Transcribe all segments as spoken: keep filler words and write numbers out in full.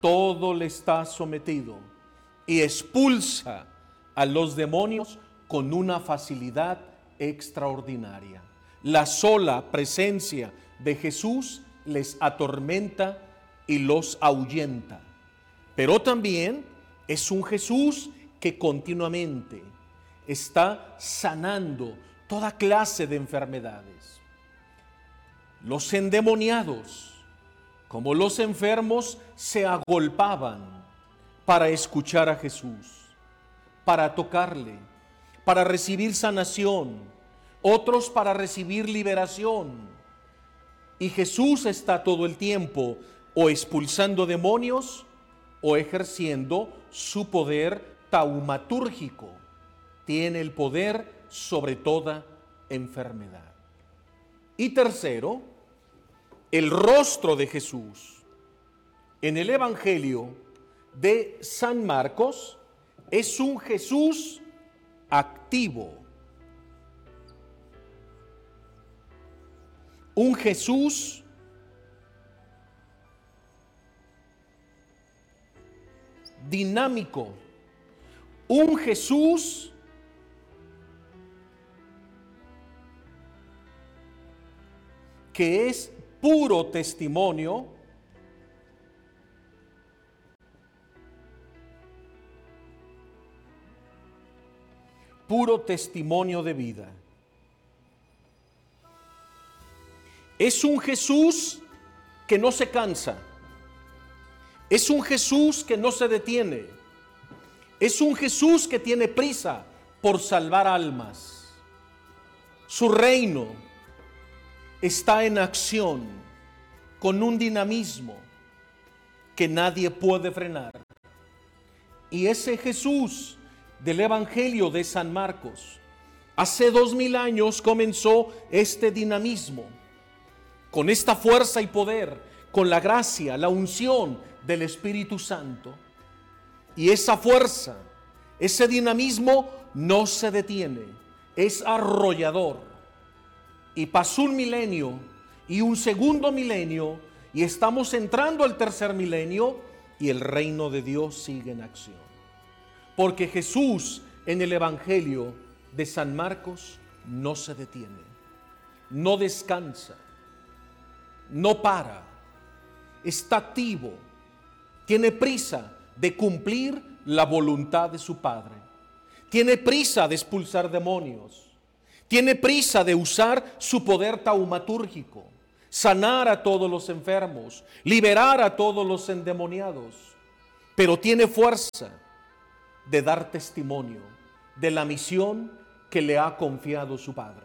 todo le está sometido y expulsa a los demonios con una facilidad extraordinaria. La sola presencia de Jesús les atormenta y los ahuyenta. Pero también es un Jesús que continuamente está sanando toda clase de enfermedades. Los endemoniados, como los enfermos, se agolpaban para escuchar a Jesús, para tocarle, para recibir sanación, otros para recibir liberación. Y Jesús está todo el tiempo o expulsando demonios o ejerciendo su poder taumatúrgico. Tiene el poder sobre toda enfermedad. Y tercero, el rostro de Jesús en el Evangelio de San Marcos es un Jesús activo, un Jesús dinámico, un Jesús que es puro testimonio puro testimonio de vida. Es un Jesús que no se cansa. Es un Jesús que no se detiene. Es un Jesús que tiene prisa por salvar almas. Su reino está en acción con un dinamismo que nadie puede frenar. Y ese Jesús del Evangelio de San Marcos, hace dos mil años comenzó este dinamismo, con esta fuerza y poder, con la gracia, la unción del Espíritu Santo. Y esa fuerza, ese dinamismo no se detiene, es arrollador. Y pasó un milenio y un segundo milenio y estamos entrando al tercer milenio y el reino de Dios sigue en acción. Porque Jesús en el Evangelio de San Marcos no se detiene, no descansa, no para, está activo, tiene prisa de cumplir la voluntad de su Padre, tiene prisa de expulsar demonios, tiene prisa de usar su poder taumatúrgico, sanar a todos los enfermos, liberar a todos los endemoniados, pero tiene fuerza de dar testimonio de la misión que le ha confiado su Padre.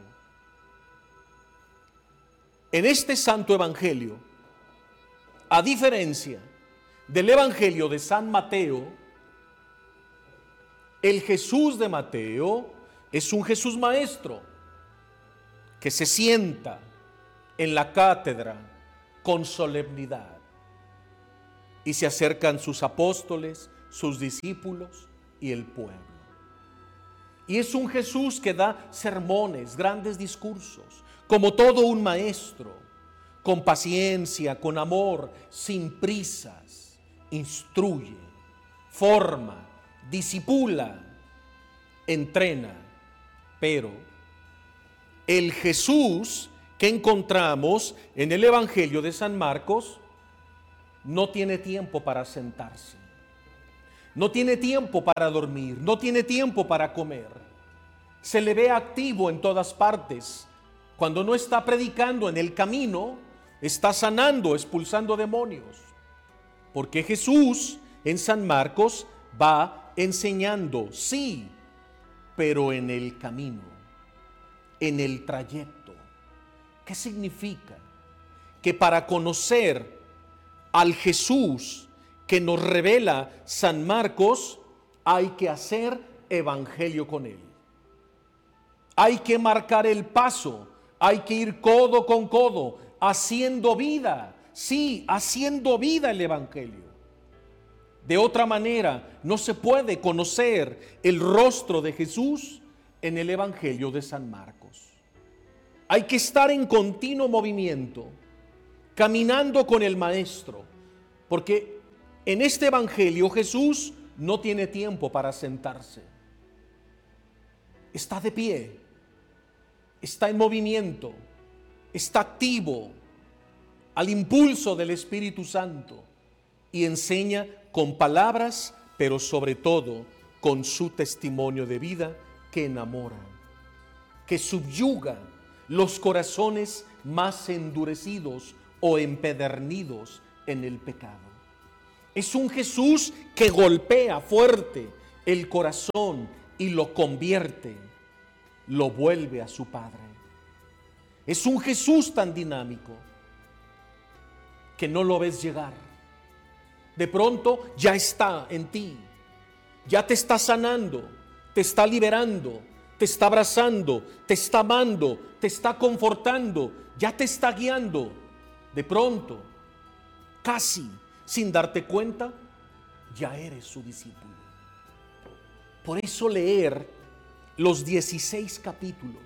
En este santo evangelio, a diferencia del evangelio de San Mateo, el Jesús de Mateo es un Jesús maestro que se sienta en la cátedra con solemnidad y se acercan sus apóstoles, sus discípulos y el pueblo. Y es un Jesús que da sermones, grandes discursos, como todo un maestro, con paciencia, con amor, sin prisas, instruye, forma, disipula, entrena. Pero el Jesús que encontramos en el Evangelio de San Marcos no tiene tiempo para sentarse. No tiene tiempo para dormir, no tiene tiempo para comer. Se le ve activo en todas partes. Cuando no está predicando en el camino, está sanando, expulsando demonios. Porque Jesús en San Marcos va enseñando, sí, pero en el camino, en el trayecto. ¿Qué significa? Que para conocer al Jesús que nos revela San Marcos, hay que hacer evangelio con él. Hay que marcar el paso, hay que ir codo con codo, haciendo vida, sí, haciendo vida el evangelio. De otra manera, no se puede conocer el rostro de Jesús en el evangelio de San Marcos. Hay que estar en continuo movimiento, caminando con el Maestro, porque En este evangelio Jesús no tiene tiempo para sentarse. Está de pie, está en movimiento, está activo al impulso del Espíritu Santo y enseña con palabras, pero sobre todo con su testimonio de vida que enamora, que subyuga los corazones más endurecidos o empedernidos en el pecado. Es un Jesús que golpea fuerte el corazón y lo convierte, lo vuelve a su Padre. Es un Jesús tan dinámico que no lo ves llegar. De pronto ya está en ti, ya te está sanando, te está liberando, te está abrazando, te está amando, te está confortando, ya te está guiando. De pronto, casi sin darte cuenta, ya eres su discípulo. Por eso leer los dieciséis capítulos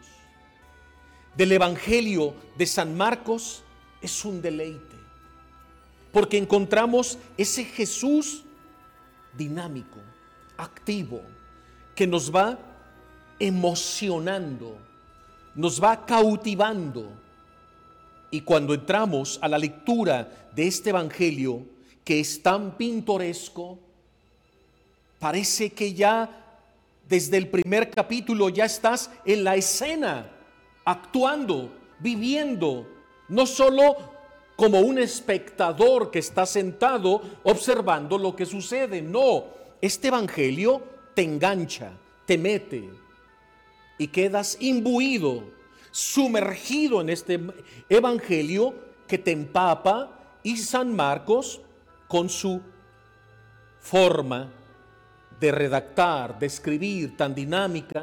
del Evangelio de San Marcos es un deleite, porque encontramos ese Jesús dinámico, activo, que nos va emocionando, nos va cautivando. Y cuando entramos a la lectura de este Evangelio, que es tan pintoresco, parece que ya desde el primer capítulo ya estás en la escena, actuando, viviendo, no solo como un espectador que está sentado observando lo que sucede. No, este Evangelio te engancha, te mete y quedas imbuido, sumergido en este Evangelio que te empapa. Y San Marcos, con su forma de redactar, de escribir tan dinámica,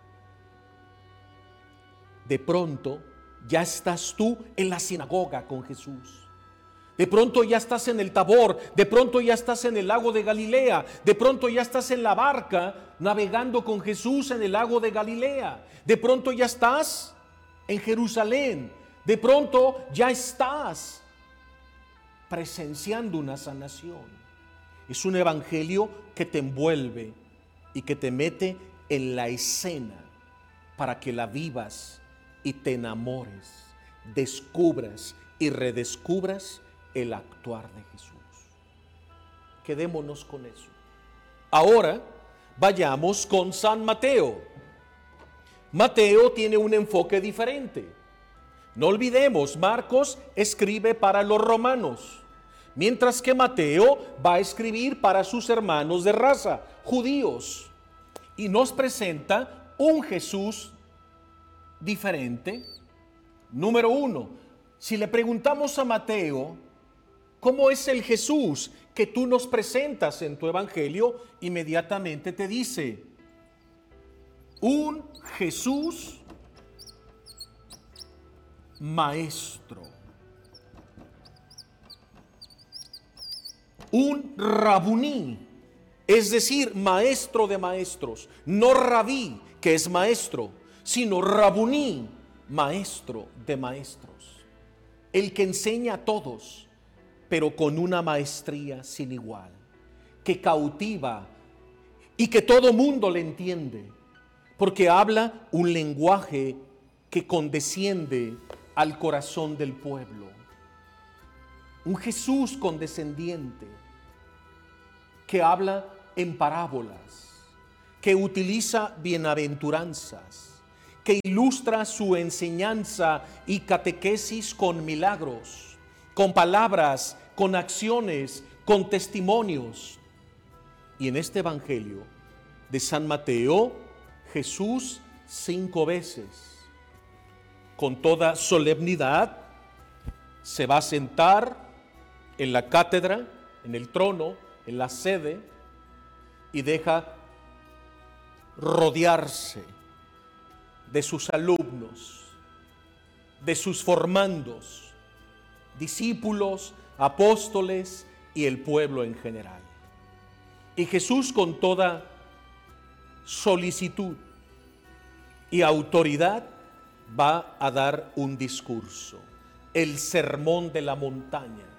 de pronto ya estás tú en la sinagoga con Jesús. De pronto ya estás en el Tabor, de pronto ya estás en el lago de Galilea, de pronto ya estás en la barca navegando con Jesús en el lago de Galilea, de pronto ya estás en Jerusalén, de pronto ya estás presenciando una sanación. Es un evangelio que te envuelve y que te mete en la escena para que la vivas y te enamores, descubras y redescubras el actuar de Jesús. Quedémonos con eso. Ahora vayamos con San Mateo. Mateo tiene un enfoque diferente. No olvidemos, Marcos escribe para los romanos, mientras que Mateo va a escribir para sus hermanos de raza, judíos, y nos presenta un Jesús diferente. Número uno, si le preguntamos a Mateo, ¿cómo es el Jesús que tú nos presentas en tu evangelio? Inmediatamente te dice, un Jesús maestro, un rabuní, es decir, maestro de maestros, no rabí, que es maestro, sino rabuní, maestro de maestros, el que enseña a todos, pero con una maestría sin igual, que cautiva y que todo mundo le entiende, porque habla un lenguaje que condesciende al corazón del pueblo. Un Jesús condescendiente que habla en parábolas, que utiliza bienaventuranzas, que ilustra su enseñanza y catequesis con milagros, con palabras, con acciones, con testimonios. Y en este evangelio de San Mateo, Jesús cinco veces, con toda solemnidad, se va a sentar en la cátedra, en el trono, en la sede, y deja rodearse de sus alumnos, de sus formandos, discípulos, apóstoles y el pueblo en general. Y Jesús, con toda solicitud y autoridad, va a dar un discurso, el sermón de la montaña,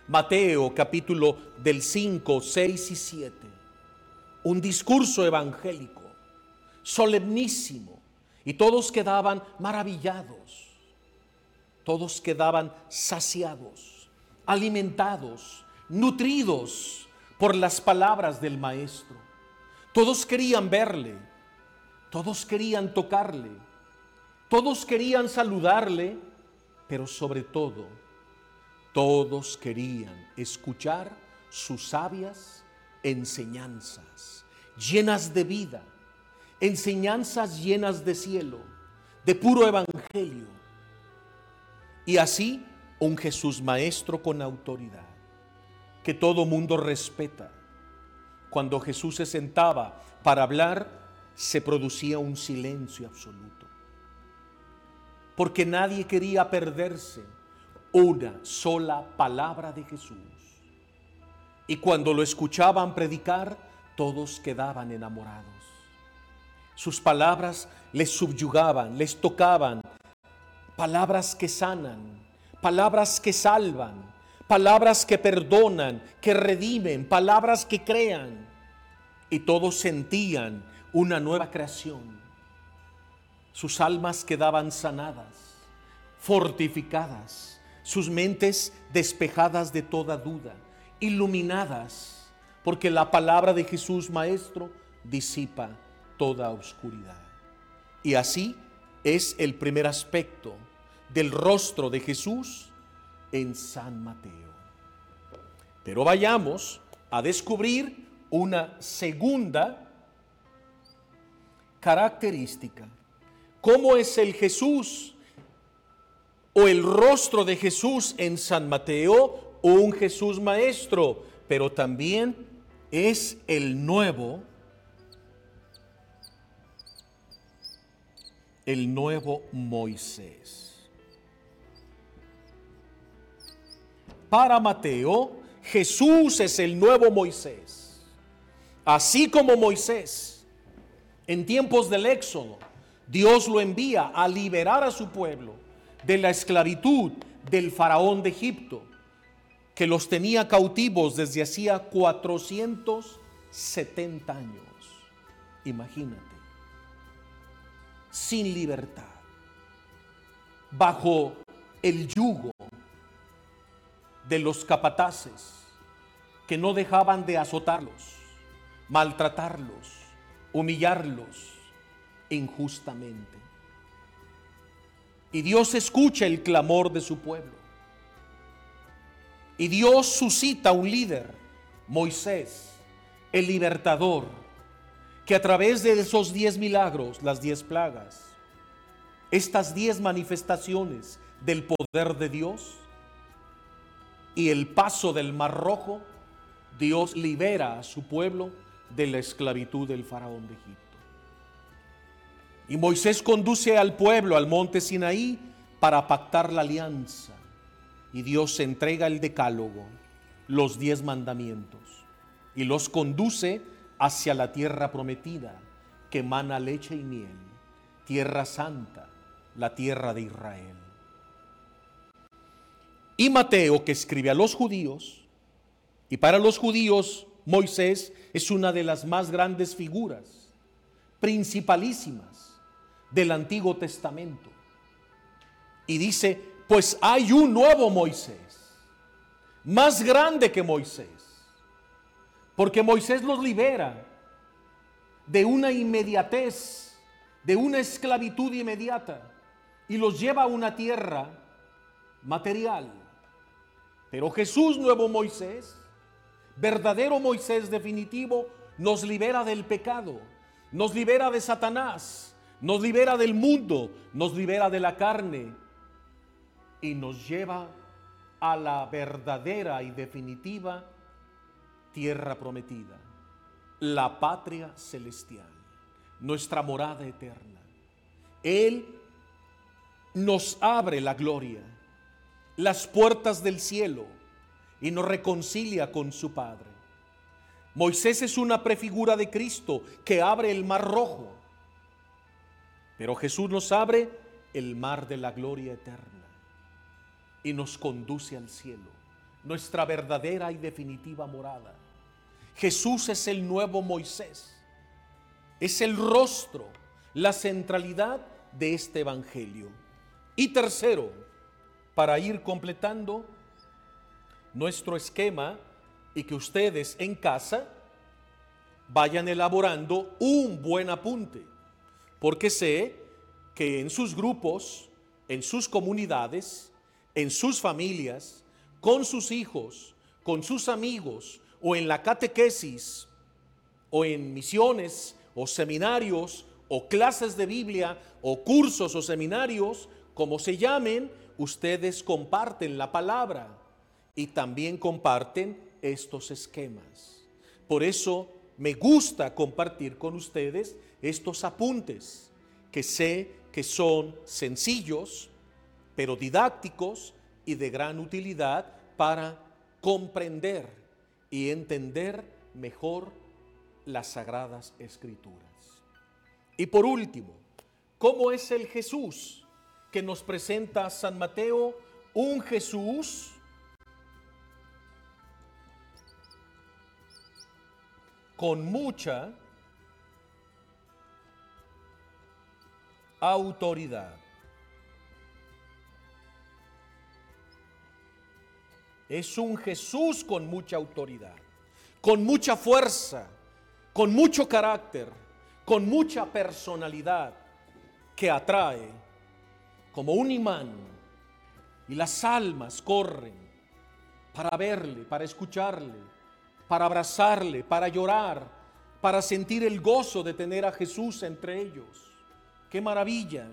Mateo capítulo del cinco, seis y siete. Un discurso evangélico, solemnísimo, y todos quedaban maravillados, todos quedaban saciados, alimentados, nutridos por las palabras del Maestro. Todos querían verle, todos querían tocarle, todos querían saludarle, pero sobre todo, todos querían escuchar sus sabias enseñanzas, llenas de vida, enseñanzas llenas de cielo, de puro evangelio. Y así un Jesús maestro con autoridad, que todo mundo respeta. Cuando Jesús se sentaba para hablar, se producía un silencio absoluto, porque nadie quería perderse una sola palabra de Jesús. Y cuando lo escuchaban predicar, todos quedaban enamorados. Sus palabras les subyugaban, les tocaban, palabras que sanan, palabras que salvan, palabras que perdonan, que redimen, palabras que crean. Y todos sentían una nueva creación. Sus almas quedaban sanadas, fortificadas, sus mentes despejadas de toda duda, iluminadas, porque la palabra de Jesús Maestro disipa toda oscuridad. Y así es el primer aspecto del rostro de Jesús en San Mateo. Pero vayamos a descubrir una segunda característica. ¿Cómo es el Jesús o el rostro de Jesús en San Mateo? Un Jesús maestro, pero también es el nuevo, el nuevo Moisés. Para Mateo, Jesús es el nuevo Moisés. Así como Moisés, en tiempos del Éxodo, Dios lo envía a liberar a su pueblo de la esclavitud del faraón de Egipto, que los tenía cautivos desde hacía cuatrocientos setenta años. Imagínate, sin libertad, bajo el yugo de los capataces que no dejaban de azotarlos, maltratarlos, humillarlos injustamente. Y Dios escucha el clamor de su pueblo. Y Dios suscita un líder, Moisés, el libertador, que a través de esos diez milagros, las diez plagas, estas diez manifestaciones del poder de Dios y el paso del Mar Rojo, Dios libera a su pueblo de la esclavitud del faraón de Egipto. Y Moisés conduce al pueblo al monte Sinaí para pactar la alianza. Y Dios entrega el decálogo, los diez mandamientos, y los conduce hacia la tierra prometida, que emana leche y miel, tierra santa, la tierra de Israel. Y Mateo, que escribe a los judíos, y para los judíos Moisés es una de las más grandes figuras, principalísimas del Antiguo Testamento. Y dice, pues hay un nuevo Moisés, más grande que Moisés, porque Moisés los libera de una inmediatez, de una esclavitud inmediata, y los lleva a una tierra material. Pero Jesús, nuevo Moisés, verdadero Moisés definitivo, nos libera del pecado, nos libera de Satanás, nos libera del mundo, nos libera de la carne y nos lleva a la verdadera y definitiva tierra prometida, la patria celestial, nuestra morada eterna. Él nos abre la gloria, las puertas del cielo, y nos reconcilia con su Padre. Moisés es una prefigura de Cristo que abre el mar rojo, pero Jesús nos abre el mar de la gloria eterna y nos conduce al cielo, nuestra verdadera y definitiva morada. Jesús es el nuevo Moisés, es el rostro, la centralidad de este evangelio. Y tercero, para ir completando nuestro esquema y que ustedes en casa vayan elaborando un buen apunte, porque sé que en sus grupos, en sus comunidades, en sus familias, con sus hijos, con sus amigos, o en la catequesis, o en misiones, o seminarios, o clases de Biblia, o cursos o seminarios, como se llamen, ustedes comparten la palabra y también comparten estos esquemas. Por eso me gusta compartir con ustedes estos apuntes, que sé que son sencillos, pero didácticos y de gran utilidad para comprender y entender mejor las Sagradas Escrituras. Y por último, ¿cómo es el Jesús que nos presenta San Mateo? Un Jesús con mucha autoridad. Es un Jesús con mucha autoridad, con mucha fuerza, con mucho carácter, con mucha personalidad, que atrae como un imán, y las almas corren para verle, para escucharle, para abrazarle, para llorar, para sentir el gozo de tener a Jesús entre ellos. ¡Qué maravilla!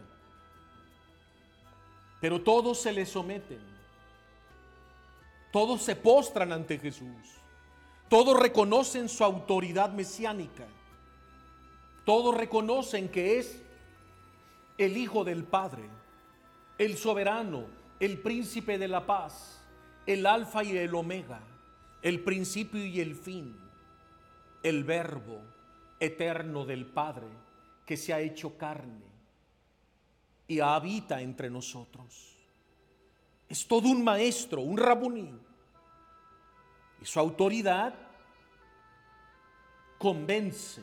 Pero todos se le someten. Todos se postran ante Jesús. Todos reconocen su autoridad mesiánica. Todos reconocen que es el Hijo del Padre, el soberano, el príncipe de la paz, el alfa y el omega, el principio y el fin, el verbo eterno del Padre que se ha hecho carne y habita entre nosotros. Es todo un maestro, un rabuní. Y su autoridad convence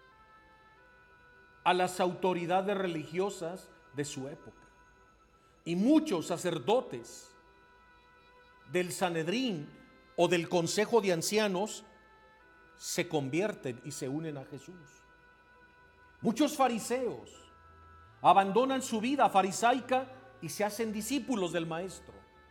a las autoridades religiosas de su época. Y muchos sacerdotes del Sanedrín o del Consejo de Ancianos se convierten y se unen a Jesús. Muchos fariseos abandonan su vida farisaica y se hacen discípulos del Maestro.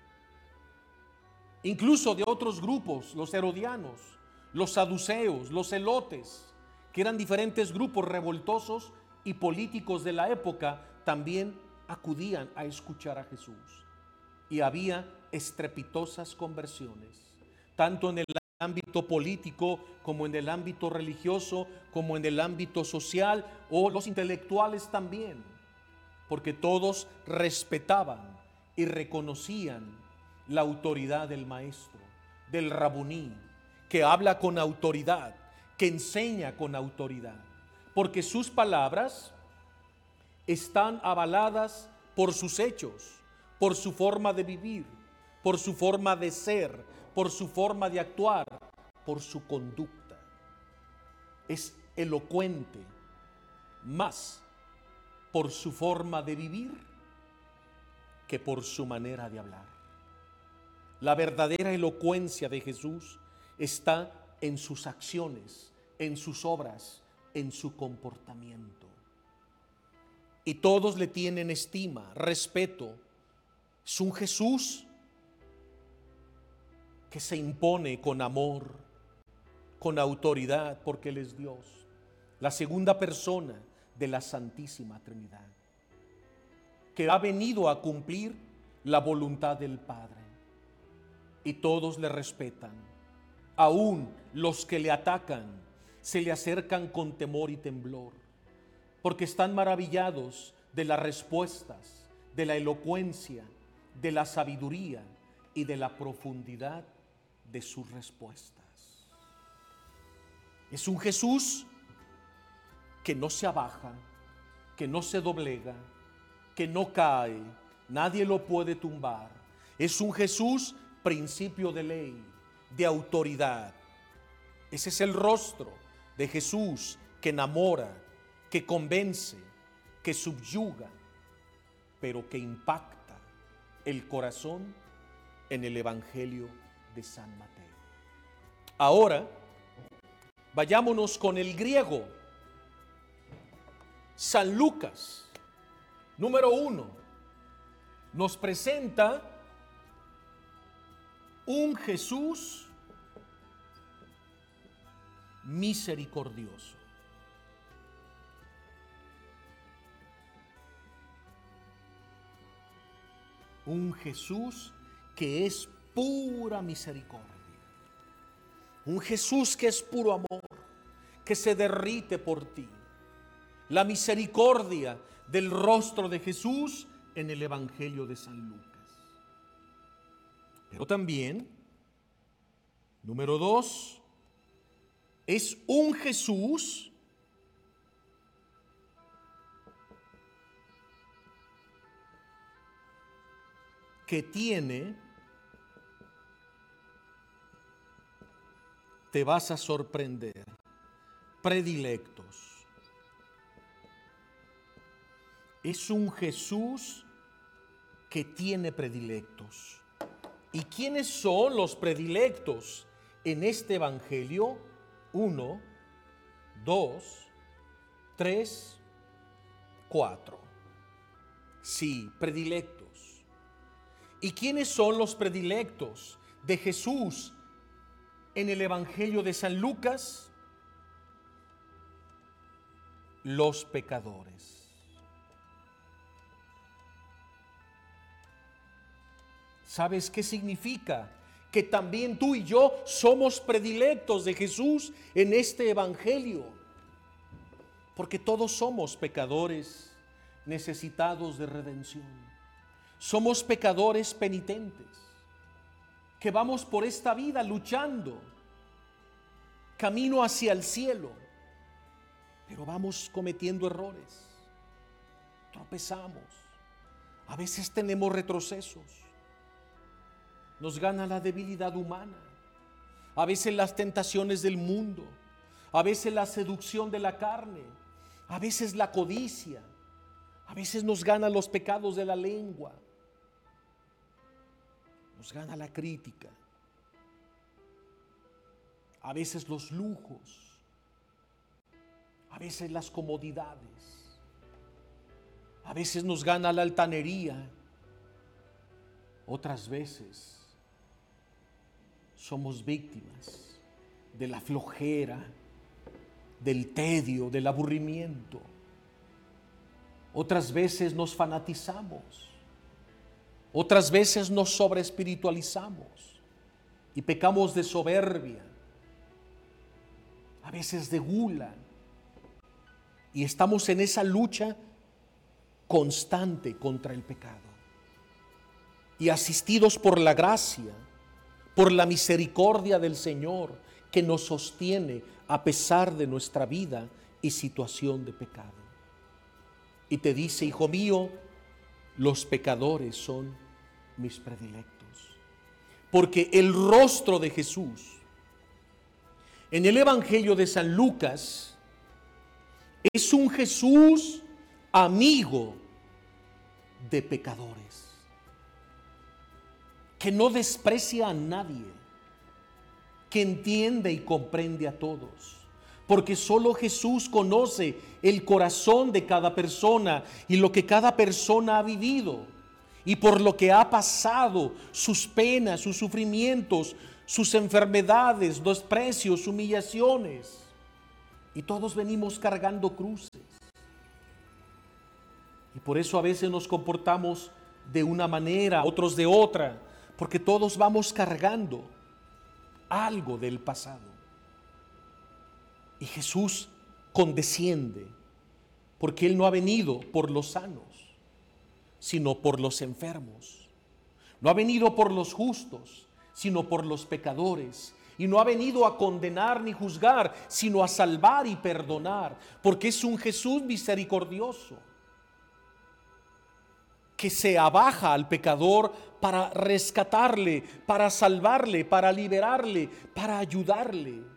Incluso de otros grupos, los herodianos, los saduceos, los celotes, que eran diferentes grupos revoltosos y políticos de la época, también acudían a escuchar a Jesús. Y había estrepitosas conversiones, tanto en el ámbito político como en el ámbito religioso, como en el ámbito social, o los intelectuales también, porque todos respetaban y reconocían la autoridad del maestro, del rabuní, que habla con autoridad, que enseña con autoridad, porque sus palabras están avaladas por sus hechos, por su forma de vivir, por su forma de ser, por su forma de actuar, por su conducta. Es elocuente más por su forma de vivir que por su manera de hablar. La verdadera elocuencia de Jesús está en sus acciones, en sus obras, en su comportamiento. Y todos le tienen estima, respeto. Es un Jesús que se impone con amor, con autoridad, porque Él es Dios, la segunda persona de la Santísima Trinidad, que ha venido a cumplir la voluntad del Padre. Y todos le respetan. Aún los que le atacan se le acercan con temor y temblor, porque están maravillados de las respuestas, de la elocuencia, de la sabiduría y de la profundidad de sus respuestas. Es un Jesús que no se abaja, que no se doblega, que no cae, nadie lo puede tumbar. Es un Jesús principio de ley, de autoridad. Ese es el rostro de Jesús que enamora, que convence, que subyuga, pero que impacta el corazón en el Evangelio de San Mateo. Ahora, vayámonos con el griego. San Lucas, número uno, nos presenta un Jesús misericordioso. Un Jesús que es pura misericordia. Un Jesús que es puro amor, que se derrite por ti. La misericordia del rostro de Jesús en el Evangelio de San Lucas. Pero también, número dos, es un Jesús que tiene, te vas a sorprender, predilectos. Es un Jesús que tiene predilectos. ¿Y quiénes son los predilectos en este Evangelio? Uno, dos, tres, cuatro. Sí, predilectos. ¿Y quiénes son los predilectos de Jesús en el Evangelio de San Lucas? Los pecadores. ¿Sabes qué significa? Que también tú y yo somos predilectos de Jesús en este Evangelio. Porque todos somos pecadores necesitados de redención. Somos pecadores penitentes, que vamos por esta vida luchando, camino hacia el cielo, pero vamos cometiendo errores, tropezamos, a veces tenemos retrocesos. Nos gana la debilidad humana, a veces las tentaciones del mundo, a veces la seducción de la carne, a veces la codicia, a veces nos ganan los pecados de la lengua, nos gana la crítica, a veces los lujos, a veces las comodidades, a veces nos gana la altanería, otras veces somos víctimas de la flojera, del tedio, del aburrimiento. Otras veces nos fanatizamos. Otras veces nos sobreespiritualizamos y pecamos de soberbia, a veces de gula. Y estamos en esa lucha constante contra el pecado. Y asistidos por la gracia, por la misericordia del Señor que nos sostiene a pesar de nuestra vida y situación de pecado. Y te dice, hijo mío, los pecadores son mis predilectos. Porque el rostro de Jesús en el Evangelio de San Lucas es un Jesús amigo de pecadores, que no desprecia a nadie, que entiende y comprende a todos, porque solo Jesús conoce el corazón de cada persona y lo que cada persona ha vivido y por lo que ha pasado, sus penas, sus sufrimientos, sus enfermedades, desprecios, humillaciones. Y todos venimos cargando cruces. Y por eso a veces nos comportamos de una manera, otros de otra, porque todos vamos cargando algo del pasado. Y Jesús condesciende, porque Él no ha venido por los sanos, sino por los enfermos. No ha venido por los justos, sino por los pecadores. Y no ha venido a condenar ni juzgar, sino a salvar y perdonar, porque es un Jesús misericordioso. que se abaja al pecador para rescatarle, para salvarle, para liberarle, para ayudarle.